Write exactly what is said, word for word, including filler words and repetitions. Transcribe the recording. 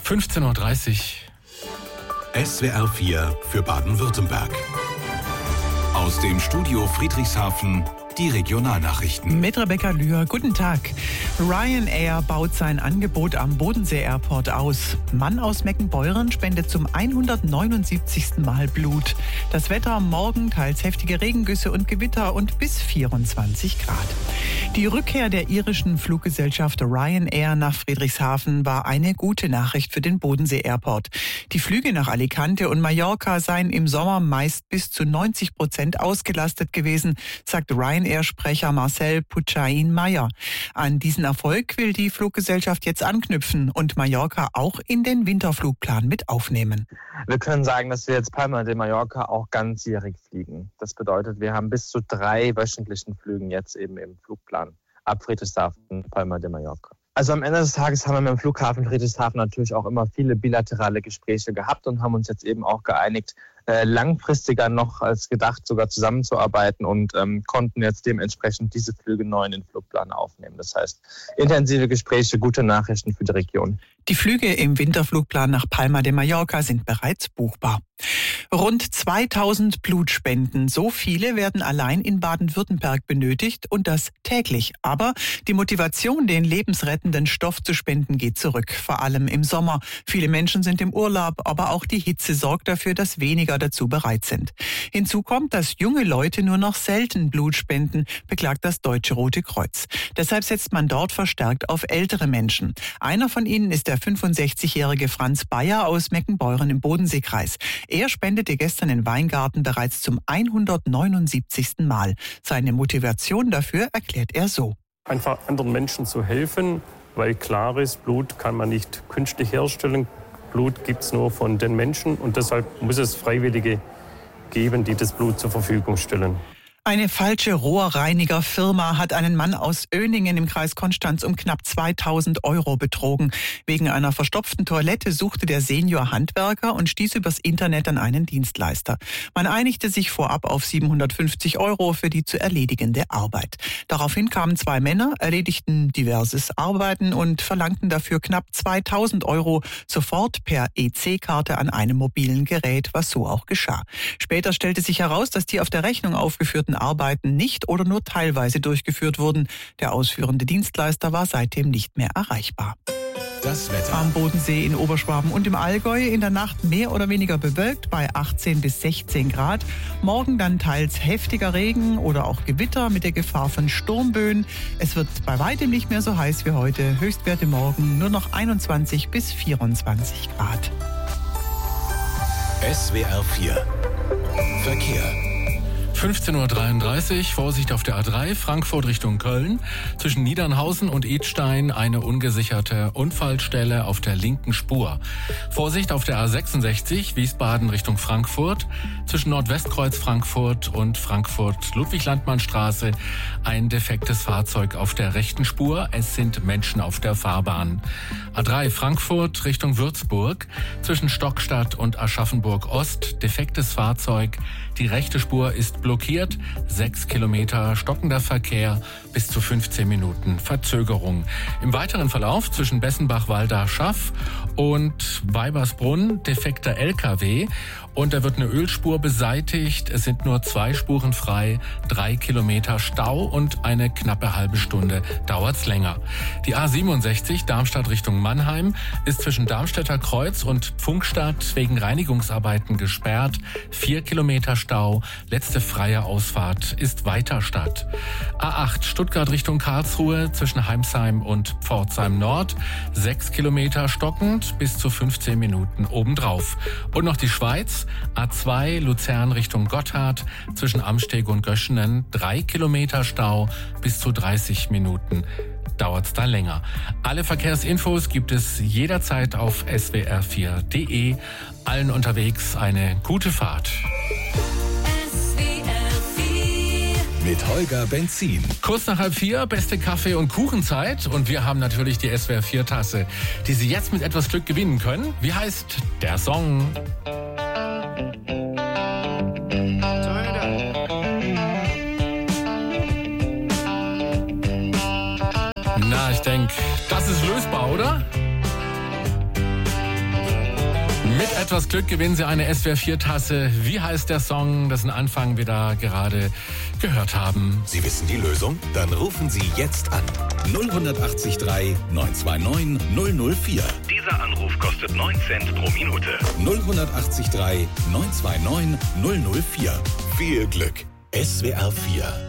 fünfzehn Uhr dreißig. S W R vier für Baden-Württemberg. Aus dem Studio Friedrichshafen die Regionalnachrichten. Mit Rebecca Lühr, guten Tag. Ryanair baut sein Angebot am Bodensee Airport aus. Mann aus Meckenbeuren spendet zum hundertneunundsiebzigsten Mal Blut. Das Wetter morgen teils heftige Regengüsse und Gewitter und bis vierundzwanzig Grad. Die Rückkehr der irischen Fluggesellschaft Ryanair nach Friedrichshafen war eine gute Nachricht für den Bodensee Airport. Die Flüge nach Alicante und Mallorca seien im Sommer meist bis zu neunzig Prozent ausgelastet gewesen, sagt Ryanair-Sprecher Marcel Puchain-Meyer. An diesen Erfolg will die Fluggesellschaft jetzt anknüpfen und Mallorca auch in den Winterflugplan mit aufnehmen. Wir können sagen, dass wir jetzt Palma de Mallorca auch ganzjährig fliegen. Das bedeutet, wir haben bis zu drei wöchentlichen Flügen jetzt eben im Flugplan ab Friedrichshafen, Palma de Mallorca. Also am Ende des Tages haben wir mit dem Flughafen Friedrichshafen natürlich auch immer viele bilaterale Gespräche gehabt und haben uns jetzt eben auch geeinigt, äh, langfristiger noch als gedacht sogar zusammenzuarbeiten und ähm, konnten jetzt dementsprechend diese Flüge neu in den Flugplan aufnehmen. Das heißt, intensive Gespräche, gute Nachrichten für die Region. Die Flüge im Winterflugplan nach Palma de Mallorca sind bereits buchbar. Rund zweitausend Blutspenden, so viele werden allein in Baden-Württemberg benötigt und das täglich. Aber die Motivation, den lebensrettenden Stoff zu spenden, geht zurück, vor allem im Sommer. Viele Menschen sind im Urlaub, aber auch die Hitze sorgt dafür, dass weniger dazu bereit sind. Hinzu kommt, dass junge Leute nur noch selten Blut spenden, beklagt das Deutsche Rote Kreuz. Deshalb setzt man dort verstärkt auf ältere Menschen. Einer von ihnen ist der fünfundsechzigjährige Franz Bayer aus Meckenbeuren im Bodenseekreis. Er spendete gestern in Weingarten bereits zum hundertneunundsiebzigsten Mal. Seine Motivation dafür erklärt er so. Einfach anderen Menschen zu helfen, weil klar ist, Blut kann man nicht künstlich herstellen. Blut gibt es nur von den Menschen und deshalb muss es Freiwillige geben, die das Blut zur Verfügung stellen. Eine falsche Rohrreinigerfirma hat einen Mann aus Öningen im Kreis Konstanz um knapp zweitausend Euro betrogen. Wegen einer verstopften Toilette suchte der Senior Handwerker und stieß übers Internet an einen Dienstleister. Man einigte sich vorab auf siebenhundertfünfzig Euro für die zu erledigende Arbeit. Daraufhin kamen zwei Männer, erledigten diverses Arbeiten und verlangten dafür knapp zweitausend Euro sofort per E C-Karte an einem mobilen Gerät, was so auch geschah. Später stellte sich heraus, dass die auf der Rechnung aufgeführten Arbeiten nicht oder nur teilweise durchgeführt wurden. Der ausführende Dienstleister war seitdem nicht mehr erreichbar. Das Wetter. Am Bodensee in Oberschwaben und im Allgäu in der Nacht mehr oder weniger bewölkt bei achtzehn bis sechzehn Grad. Morgen dann teils heftiger Regen oder auch Gewitter mit der Gefahr von Sturmböen. Es wird bei weitem nicht mehr so heiß wie heute. Höchstwerte morgen nur noch einundzwanzig bis vierundzwanzig Grad. S W R vier Verkehr. fünfzehn Uhr dreiunddreißig, Vorsicht auf der A drei, Frankfurt Richtung Köln. Zwischen Niedernhausen und Idstein eine ungesicherte Unfallstelle auf der linken Spur. Vorsicht auf der A sechsundsechzig, Wiesbaden Richtung Frankfurt. Zwischen Nordwestkreuz Frankfurt und Frankfurt-Ludwig-Landmann-Straße ein defektes Fahrzeug auf der rechten Spur. Es sind Menschen auf der Fahrbahn. A drei, Frankfurt Richtung Würzburg. Zwischen Stockstadt und Aschaffenburg Ost defektes Fahrzeug. Die rechte Spur ist blockiert. Sechs Kilometer stockender Verkehr, bis zu fünfzehn Minuten Verzögerung. Im weiteren Verlauf zwischen Bessenbach-Walda-Schaff und Weibersbrunn defekter L K W. Und da wird eine Ölspur beseitigt. Es sind nur zwei Spuren frei, drei Kilometer Stau und eine knappe halbe Stunde dauert's länger. Die A siebenundsechzig Darmstadt Richtung Mannheim ist zwischen Darmstädter Kreuz und Pfungstadt wegen Reinigungsarbeiten gesperrt. Vier Kilometer Stau, letzte freie Ausfahrt ist Weiterstadt. A acht Stuttgart Richtung Karlsruhe zwischen Heimsheim und Pforzheim Nord. Sechs Kilometer stockend, bis zu fünfzehn Minuten obendrauf. Und noch die Schweiz. A zwei Luzern Richtung Gotthard zwischen Amsteg und Göschenen. Drei Kilometer Stau, bis zu dreißig Minuten dauert's da länger. Alle Verkehrsinfos gibt es jederzeit auf S W R vier Punkt de. Allen unterwegs eine gute Fahrt. Mit Holger Benzin. Kurz nach halb vier, beste Kaffee- und Kuchenzeit. Und wir haben natürlich die S W R vier Tasse, die Sie jetzt mit etwas Glück gewinnen können. Wie heißt der Song? Na, ich denke, das ist lösbar, oder? Mit etwas Glück gewinnen Sie eine S W R vier Tasse. Wie heißt der Song, dessen Anfang wir da gerade gehört haben? Sie wissen die Lösung? Dann rufen Sie jetzt an. null acht drei neun zwei neun null null vier. Dieser Anruf kostet neun Cent pro Minute. null acht drei neun zwei neun null null vier. Viel Glück. S W R vier.